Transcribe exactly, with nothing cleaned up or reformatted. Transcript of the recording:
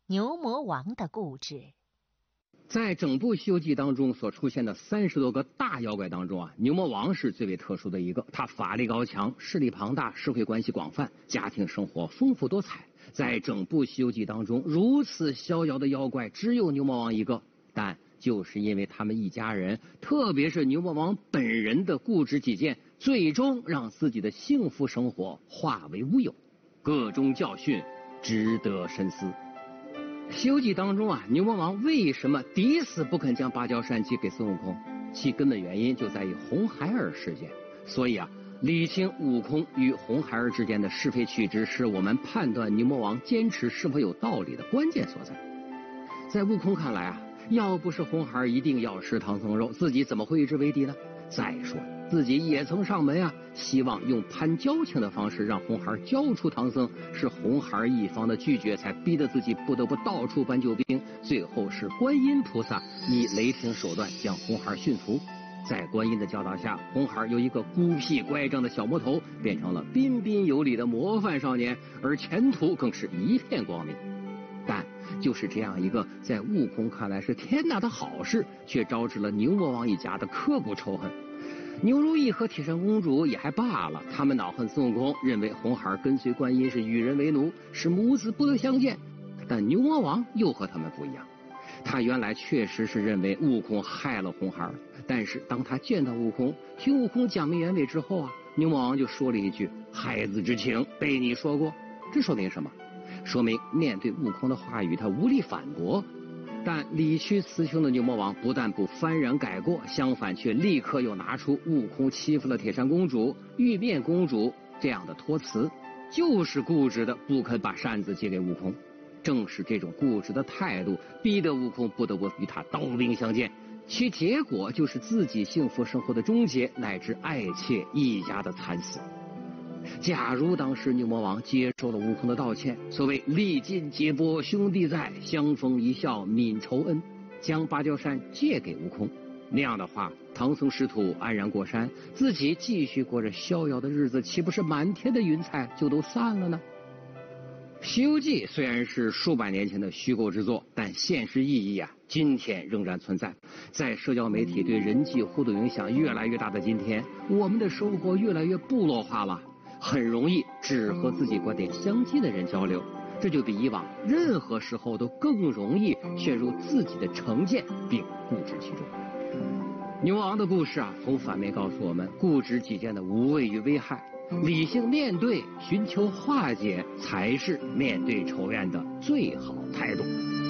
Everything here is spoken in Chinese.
牛魔王的故事。 在整部《西游记》当中所出现的三十多个大妖怪当中啊，牛魔王是最为特殊的一个。他法力高强，势力庞大，社会关系广泛，家庭生活丰富多彩。在整部《西游记》当中，如此逍遥的妖怪只有牛魔王一个。但就是因为他们一家人，特别是牛魔王本人的固执己见，最终让自己的幸福生活化为乌有。个中教训，值得深思。《西游记》当中啊，牛魔王为什么抵死不肯将芭蕉扇借给孙悟空？其根本原因就在于红孩儿事件。所以啊，理清悟空与红孩儿之间的是非曲直，是我们判断牛魔王坚持是否有道理的关键所在。在悟空看来啊，要不是红孩儿一定要吃唐僧肉，自己怎么会与之为敌呢？再说自己也曾上门啊，希望用攀交情的方式让红孩儿交出唐僧，是红孩儿一方的拒绝，才逼得自己不得不到处搬救兵。最后是观音菩萨以雷霆手段将红孩儿驯服。在观音的教导下，红孩儿由一个孤僻乖张的小魔头，变成了彬彬有礼的模范少年，而前途更是一片光明。但就是这样一个在悟空看来是天大的好事，却招致了牛魔王一家的刻骨仇恨。牛如意和铁扇公主也还罢了，他们恼恨孙悟空，认为红孩儿跟随观音是与人为奴，使母子不得相见。但牛魔王又和他们不一样，他原来确实是认为悟空害了红孩儿，但是当他见到悟空，听悟空讲明原委之后啊，牛魔王就说了一句：“孩子之情被你说过。”这说明什么？说明面对悟空的话语，他无力反驳。但理屈词穷的牛魔王不但不幡然改过，相反却立刻又拿出悟空欺负了铁扇公主、玉面公主这样的托词，就是固执的不肯把扇子借给悟空。正是这种固执的态度，逼得悟空不得不与他刀兵相见，其结果就是自己幸福生活的终结，乃至爱妾一家的惨死。假如当时牛魔王接受了悟空的道歉，所谓历尽劫波兄弟在，相逢一笑泯仇恩，将芭蕉扇借给悟空，那样的话，唐僧师徒安然过山，自己继续过着逍遥的日子，岂不是满天的云彩就都散了呢？《西游记》虽然是数百年前的虚构之作，但现实意义啊，今天仍然存在。在社交媒体对人际互动影响越来越大的今天，我们的生活越来越部落化了，很容易只和自己观点相近的人交流，这就比以往任何时候都更容易陷入自己的成见并固执其中。牛王的故事啊，从反面告诉我们固执己见的无谓与危害，理性面对，寻求化解，才是面对仇怨的最好态度。